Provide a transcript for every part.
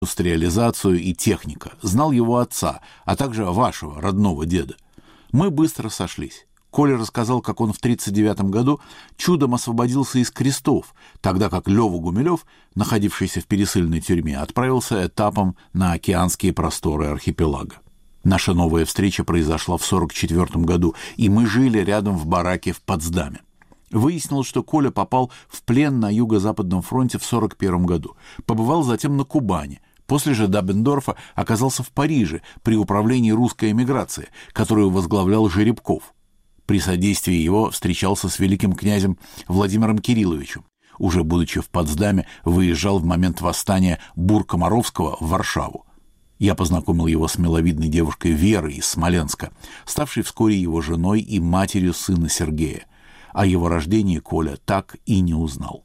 индустриализацию и техника, знал его отца, а также вашего родного деда. Мы быстро сошлись. Коля рассказал, как он в 1939 году чудом освободился из крестов, тогда как Лёва Гумилёв, находившийся в пересыльной тюрьме, отправился этапом на океанские просторы архипелага. Наша новая встреча произошла в 1944 году, и мы жили рядом в бараке в Потсдаме. Выяснилось, что Коля попал в плен на Юго-Западном фронте в 1941 году, побывал затем на Кубани. После же Даббендорфа оказался в Париже при управлении русской эмиграции, которую возглавлял Жеребков. При содействии его встречался с великим князем Владимиром Кирилловичем. Уже будучи в Потсдаме, выезжал в момент восстания Бур-Комаровского в Варшаву. Я познакомил его с миловидной девушкой Верой из Смоленска, ставшей вскоре его женой и матерью сына Сергея. О его рождении Коля так и не узнал.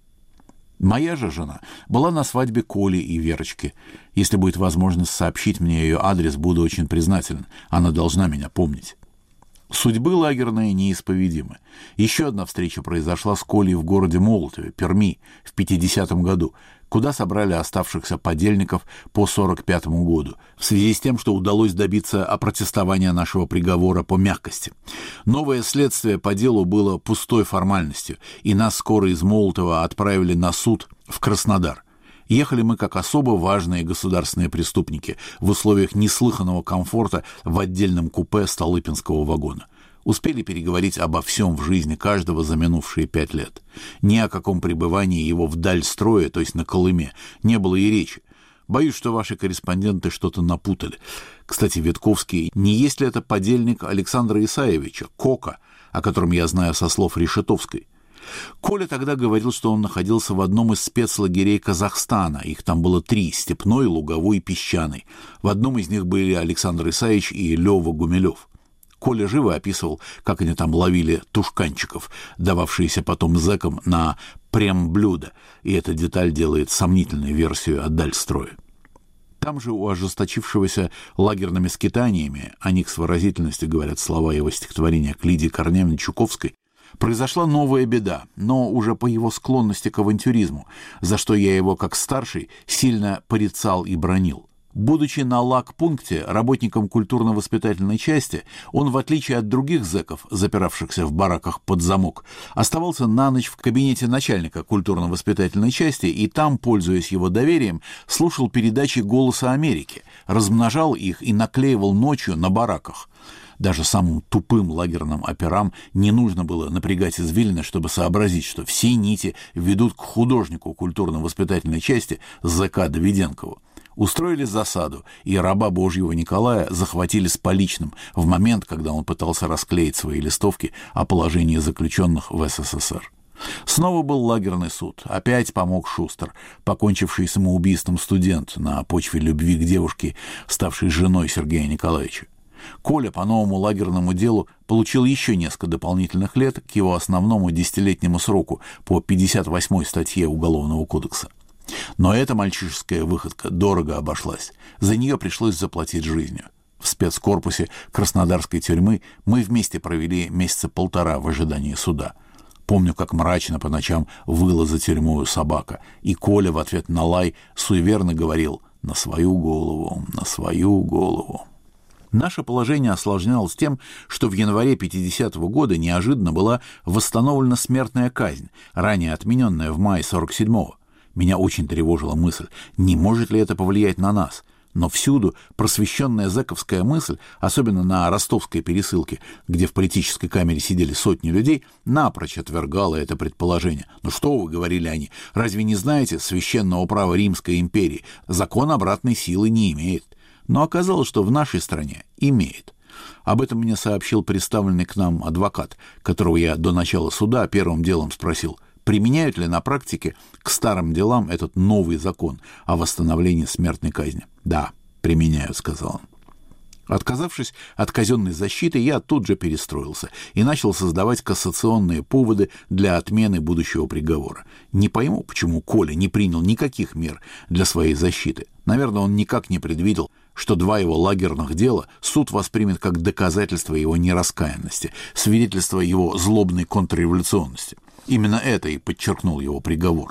Моя же жена была на свадьбе Коли и Верочки. Если будет возможность сообщить мне ее адрес, буду очень признателен. Она должна меня помнить. Судьбы лагерные неисповедимы. Еще одна встреча произошла с Колей в городе Молотове, Перми, в 50-м году, куда собрали оставшихся подельников по 45-му году, в связи с тем, что удалось добиться опротестования нашего приговора по мягкости. Новое следствие по делу было пустой формальностью, и нас скоро из Молотова отправили на суд в Краснодар. Ехали мы как особо важные государственные преступники в условиях неслыханного комфорта в отдельном купе Столыпинского вагона. Успели переговорить обо всем в жизни каждого за минувшие 5 лет. Ни о каком пребывании его вдаль строя, то есть на Колыме, не было и речи. Боюсь, что ваши корреспонденты что-то напутали. Кстати, Витковский, не есть ли это подельник Александра Исаевича, Кока, о котором я знаю со слов Решетовской? Коля тогда говорил, что он находился в одном из спецлагерей Казахстана. Их там было 3 – Степной, Луговой и Песчаный. В одном из них были Александр Исаевич и Лёва Гумилёв. Коля живо описывал, как они там ловили тушканчиков, дававшиеся потом зэкам на прем-блюдо, и эта деталь делает сомнительной версию о дальстроя. Там же у ожесточившегося лагерными скитаниями, о них с выразительностью говорят слова его стихотворения к Лидии Корнеевне Чуковской, произошла новая беда, но уже по его склонности к авантюризму, за что я его, как старший, сильно порицал и бранил. Будучи на лагпункте работником культурно-воспитательной части, он, в отличие от других зэков, запиравшихся в бараках под замок, оставался на ночь в кабинете начальника культурно-воспитательной части и там, пользуясь его доверием, слушал передачи «Голоса Америки», размножал их и наклеивал ночью на бараках. Даже самым тупым лагерным операм не нужно было напрягать извилины, чтобы сообразить, что все нити ведут к художнику культурно-воспитательной части зэка Давиденкову. Устроили засаду, и раба Божьего Николая захватили с поличным в момент, когда он пытался расклеить свои листовки о положении заключенных в СССР. Снова был лагерный суд. Опять помог Шустер, покончивший самоубийством студент на почве любви к девушке, ставшей женой Сергея Николаевича. Коля по новому лагерному делу получил еще несколько дополнительных лет к его основному 10-летнему сроку по 58-й статье Уголовного кодекса. Но эта мальчишеская выходка дорого обошлась. За нее пришлось заплатить жизнью. В спецкорпусе Краснодарской тюрьмы мы вместе провели месяца 1,5 в ожидании суда. Помню, как мрачно по ночам выла за тюрьмою собака, и Коля в ответ на лай суеверно говорил «на свою голову, на свою голову». Наше положение осложнялось тем, что в январе 50-го года неожиданно была восстановлена смертная казнь, ранее отмененная в мае 47-го. Меня очень тревожила мысль, не может ли это повлиять на нас. Но всюду просвещенная зэковская мысль, особенно на ростовской пересылке, где в политической камере сидели сотни людей, напрочь отвергала это предположение. «Ну что вы, — говорили они, — разве не знаете священного права Римской империи? Закон обратной силы не имеет». Но оказалось, что в нашей стране имеет. Об этом мне сообщил представленный к нам адвокат, которого я до начала суда первым делом спросил, применяют ли на практике к старым делам этот новый закон о восстановлении смертной казни. «Да, применяют», — сказал он. Отказавшись от казенной защиты, я тут же перестроился и начал создавать кассационные поводы для отмены будущего приговора. Не пойму, почему Коля не принял никаких мер для своей защиты. Наверное, он никак не предвидел, что 2 его лагерных дела суд воспримет как доказательство его нераскаянности, свидетельство его злобной контрреволюционности. Именно это и подчеркнул его приговор.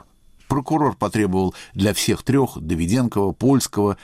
Прокурор потребовал для всех трех – Давиденкова, Польского